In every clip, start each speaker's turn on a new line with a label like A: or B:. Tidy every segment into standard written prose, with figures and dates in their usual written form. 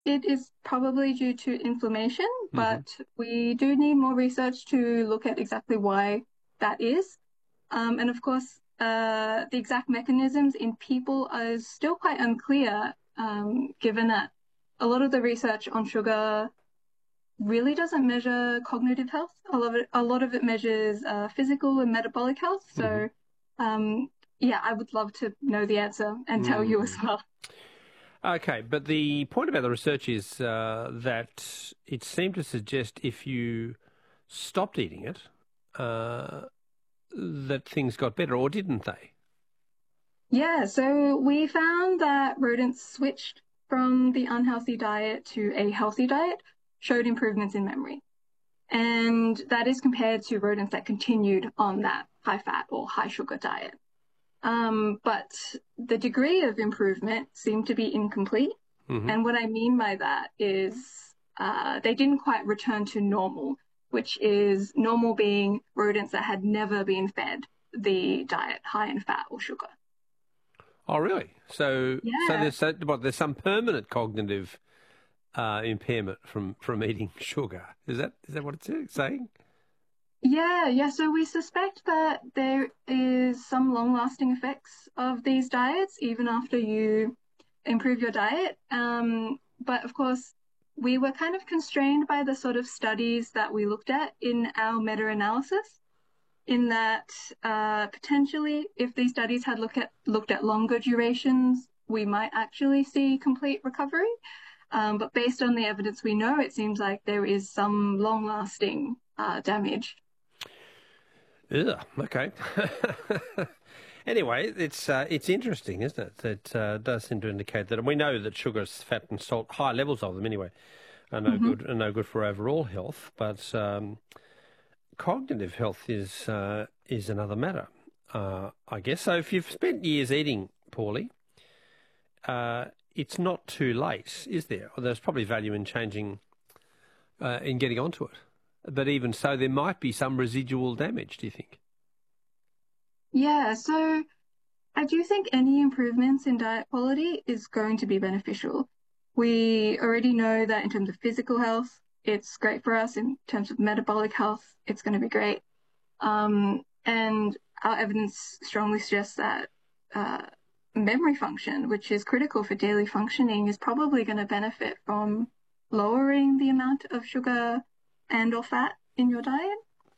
A: it is probably due to inflammation, but we do need more research to look at exactly why that is. And of course, the exact mechanisms in people are still quite unclear, given that a lot of the research on sugar really doesn't measure cognitive health. A lot of it measures physical and metabolic health. So, yeah, I would love to know the answer and tell you as well.
B: Okay, but the point about the research is that it seemed to suggest if you stopped eating it, that things got better, or didn't they?
A: Yeah, so we found that rodents switched from the unhealthy diet to a healthy diet, showed improvements in memory. And that is compared to rodents that continued on that high fat or high sugar diet. But the degree of improvement seemed to be incomplete. And what I mean by that is they didn't quite return to normal, which is normal being rodents that had never been fed the diet high in fat or sugar.
B: Oh, really? So
A: Yeah.
B: there's some permanent cognitive impairment from eating sugar. Is that what it's saying?
A: Yeah. So we suspect that there is some long-lasting effects of these diets even after you improve your diet. But of course, we were kind of constrained by the sort of studies that we looked at in our meta-analysis, in that potentially, if these studies had looked at longer durations, we might actually see complete recovery. But based on the evidence we know, it seems like there is some long-lasting damage.
B: Yeah. Okay. Anyway, it's interesting, isn't it? It does seem to indicate that, and we know that sugar, fat, and salt, high levels of them anyway, are no good for overall health. But cognitive health is another matter, I guess. So if you've spent years eating poorly, it's not too late, is there? Or there's probably value in changing, in getting onto it. But even so, there might be some residual damage, do you think?
A: Yeah, so I do think any improvements in diet quality is going to be beneficial. We already know that in terms of physical health, it's great for us. In terms of metabolic health, it's going to be great. And our evidence strongly suggests that memory function, which is critical for daily functioning, is probably going to benefit from lowering the amount of sugar and or fat in your diet.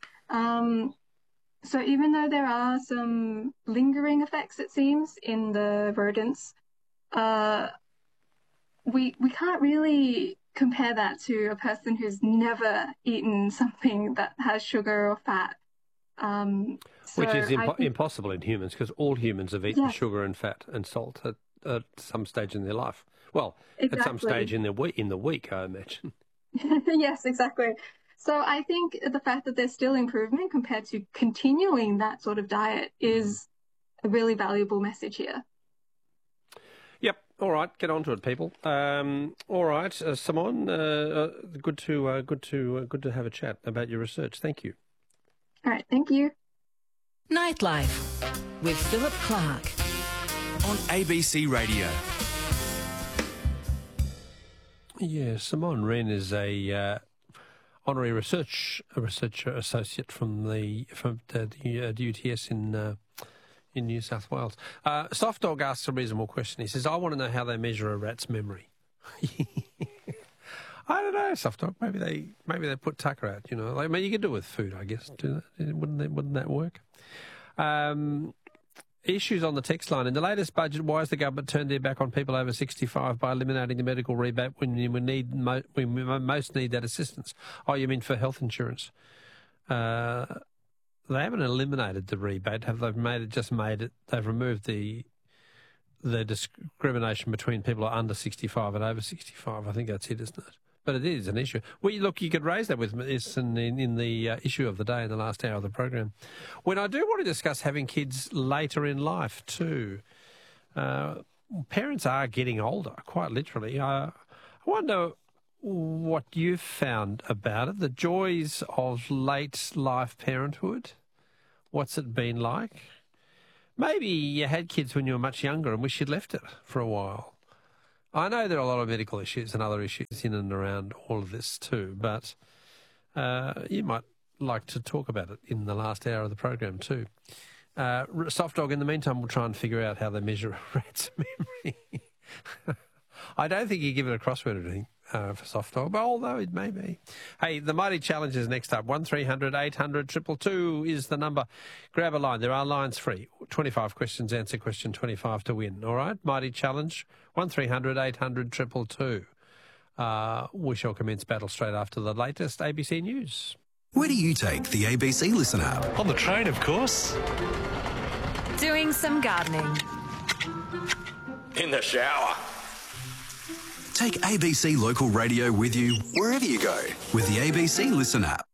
A: So even though there are some lingering effects, it seems, in the rodents, we can't really compare that to a person who's never eaten something that has sugar or fat.
B: Which is
A: I think,
B: impossible in humans, because all humans have eaten
A: yes,
B: sugar and fat and salt at some stage in their life. Well, at some
A: exactly.
B: stage in the week, I imagine.
A: Yes, exactly. So I think the fact that there's still improvement compared to continuing that sort of diet is a really valuable message here.
B: Yep. All right. Get on to it, people. All right, Simon. Good to have a chat about your research. Thank you.
A: All right, thank you.
C: Nightlife with Philip Clark
D: on ABC Radio.
B: Yeah, Simon Wren is a honorary research associate from the UTS in New South Wales. Soft Dog asks a reasonable question. He says, "I want to know how they measure a rat's memory." I don't know, Soft Dog. Maybe they put tucker out. You know, I mean, you could do it with food, I guess. Wouldn't that work? Issues on the text line. In the latest budget, why has the government turned their back on people over 65 by eliminating the medical rebate when we most need that assistance? Oh, you mean for health insurance? They haven't eliminated the rebate, have they? They've removed the discrimination between people who are under 65 and over 65. I think that's it, isn't it? But it is an issue. Well, look, you could raise that with us in the issue of the day in the last hour of the program. When I do want to discuss having kids later in life too. Parents are getting older, quite literally. I wonder what you've found about it, the joys of late life parenthood. What's it been like? Maybe you had kids when you were much younger and wish you'd left it for a while. I know there are a lot of medical issues and other issues in and around all of this too, but you might like to talk about it in the last hour of the program too. Soft Dog, in the meantime, we'll try and figure out how they measure a rat's memory. I don't think you give it a crossword or anything for Soft Dog, but although it may be. Hey, the Mighty Challenge is next up. 1300 800 222 is the number. Grab a line. There are lines free. 25 questions, answer question 25 to win. All right? Mighty Challenge, 1300 800 222. We shall commence battle straight after the latest ABC News.
E: Where do you take the ABC Listen app?
F: On the train, of course.
C: Doing some gardening.
F: In the shower.
E: Take ABC Local Radio with you wherever you go with the ABC Listen app.